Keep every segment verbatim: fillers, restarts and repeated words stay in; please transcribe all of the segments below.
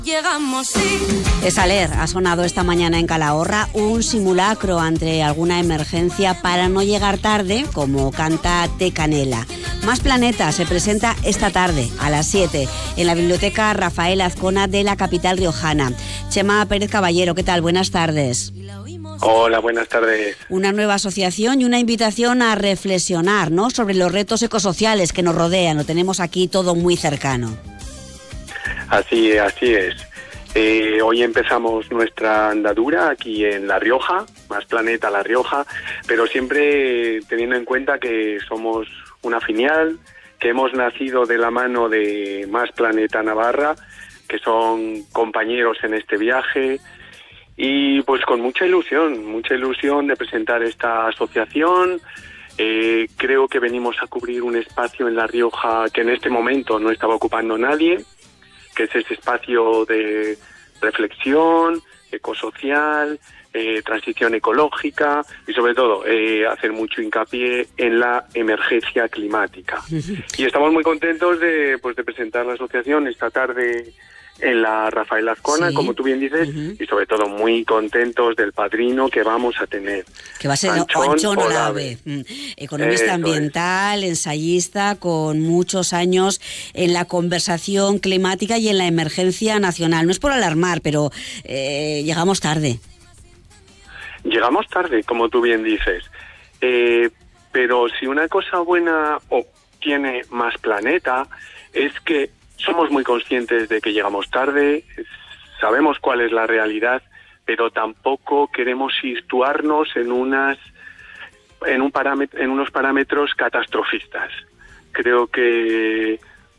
Llegamos, sí. Esaler ha sonado esta mañana en Calahorra, un simulacro ante alguna emergencia para no llegar tarde, como canta Te Canela. Más Planeta se presenta esta tarde a las siete en la Biblioteca Rafael Azcona de la capital riojana. Chema Pérez Caballero, ¿qué tal? Buenas tardes. Hola, buenas tardes. Una nueva asociación y una invitación a reflexionar, ¿no?, sobre los retos ecosociales que nos rodean. Lo tenemos aquí todo muy cercano. Así, así es. Eh, hoy empezamos nuestra andadura aquí en La Rioja, Más Planeta La Rioja, pero siempre teniendo en cuenta que somos una filial, que hemos nacido de la mano de Más Planeta Navarra, que son compañeros en este viaje, y pues con mucha ilusión, mucha ilusión de presentar esta asociación. Eh, creo que venimos a cubrir un espacio en La Rioja que en este momento no estaba ocupando nadie, que es ese espacio de reflexión ecosocial, eh, transición ecológica y sobre todo eh, hacer mucho hincapié en la emergencia climática. Y estamos muy contentos de, pues, de presentar la asociación esta tarde en la Rafael Azcona, sí, como tú bien dices, uh-huh. y sobre todo muy contentos del padrino que vamos a tener. Que va a ser Anchón, Anchón Olave, economista Eso ambiental, es. ensayista, con muchos años en la conversación climática y en la emergencia nacional. No es por alarmar, pero eh, llegamos tarde. Llegamos tarde, como tú bien dices. Eh, pero si una cosa buena obtiene Más Planeta es que somos muy conscientes de que llegamos tarde, sabemos cuál es la realidad, pero tampoco queremos situarnos en unas en un parámetro, en unos parámetros catastrofistas. Creo que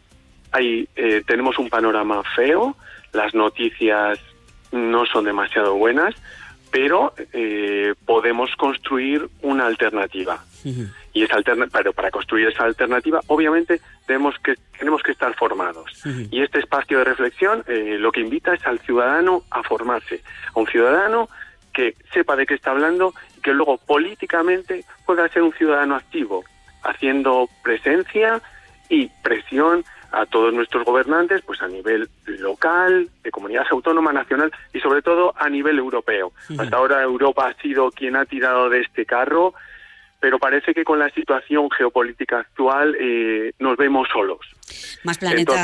hay eh, tenemos un panorama feo, las noticias no son demasiado buenas, pero eh, podemos construir una alternativa. Uh-huh. Y esa alterna- pero para construir esa alternativa, obviamente, tenemos que tenemos que estar formados. Uh-huh. Y este espacio de reflexión eh, lo que invita es al ciudadano a formarse, a un ciudadano que sepa de qué está hablando y que luego políticamente pueda ser un ciudadano activo, haciendo presencia y presión a todos nuestros gobernantes, pues a nivel local, de comunidad autónoma, nacional y sobre todo a nivel europeo. Uh-huh. Hasta ahora Europa ha sido quien ha tirado de este carro, pero parece que con la situación geopolítica actual eh, nos vemos solos. Más Planeta. Entonces,